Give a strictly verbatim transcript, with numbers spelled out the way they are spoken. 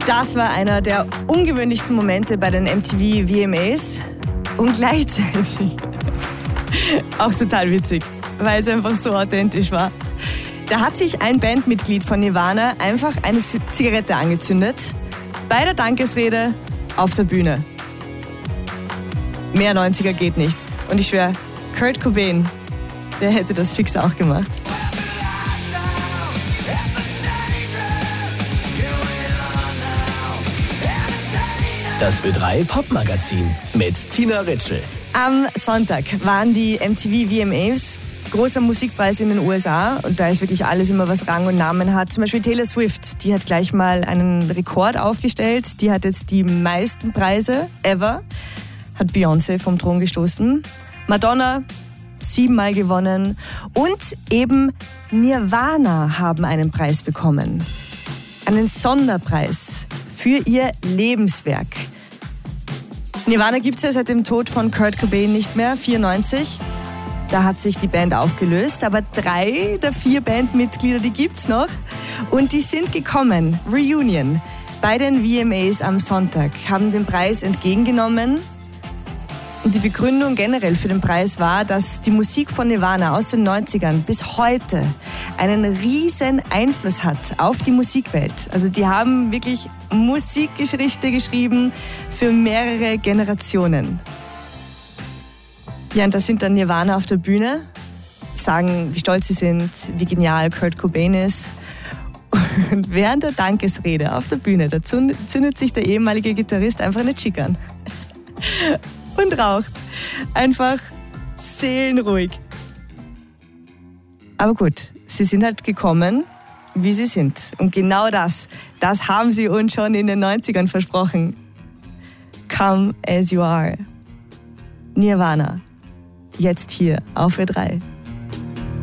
Das war einer der ungewöhnlichsten Momente bei den M T V V M As und gleichzeitig auch total witzig, weil es einfach so authentisch war. Da hat sich ein Bandmitglied von Nirvana einfach eine Zigarette angezündet, bei der Dankesrede auf der Bühne. Mehr neunziger geht nicht. Und ich schwöre, Kurt Cobain, der hätte das fix auch gemacht. Das Ö drei Popmagazin mit Tina Ritschl. Am Sonntag waren die M T V V M As, großer Musikpreis in den U S A. Und da ist wirklich alles immer, was Rang und Namen hat. Zum Beispiel Taylor Swift, die hat gleich mal einen Rekord aufgestellt. Die hat jetzt die meisten Preise ever. Hat Beyoncé vom Thron gestoßen. Madonna siebenmal gewonnen. Und eben Nirvana haben einen Preis bekommen. Einen Sonderpreis für ihr Lebenswerk. Nirvana gibt es ja seit dem Tod von Kurt Cobain nicht mehr, vierundneunzig. Da hat sich die Band aufgelöst, aber drei der vier Bandmitglieder, die gibt's noch. Und die sind gekommen, Reunion, bei den V M As am Sonntag, haben den Preis entgegengenommen. Und die Begründung generell für den Preis war, dass die Musik von Nirvana aus den neunzigern bis heute einen riesen Einfluss hat auf die Musikwelt. Also die haben wirklich Musikgeschichte geschrieben für mehrere Generationen. Ja, und da sind dann Nirvana auf der Bühne, sagen, wie stolz sie sind, wie genial Kurt Cobain ist. Und während der Dankesrede auf der Bühne, da zündet sich der ehemalige Gitarrist einfach eine Chick an. Und raucht. Einfach seelenruhig. Aber gut, sie sind halt gekommen, wie sie sind. Und genau das, das haben sie uns schon in den neunzigern versprochen. Come as you are. Nirvana. Jetzt hier auf Ö drei.